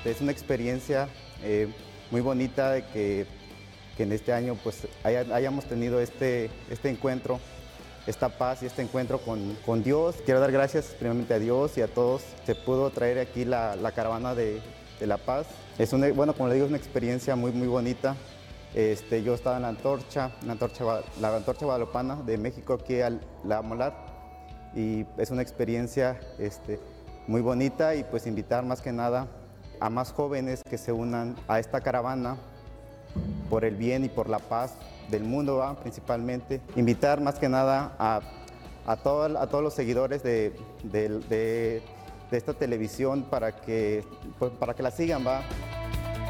Es una experiencia muy bonita de que en este año pues hayamos tenido este encuentro, esta paz y este encuentro con Dios. Quiero dar gracias primeramente a Dios y a todos. Se pudo traer aquí la caravana de la paz. Bueno, como le digo, es una experiencia muy bonita. Yo estaba en la antorcha guadalupana de México, aquí a La Molar, y es una experiencia muy bonita, y pues invitar más que nada a más jóvenes que se unan a esta caravana por el bien y por la paz del mundo, ¿va? Principalmente. Invitar más que nada a todos los seguidores de esta televisión para que la sigan, ¿va?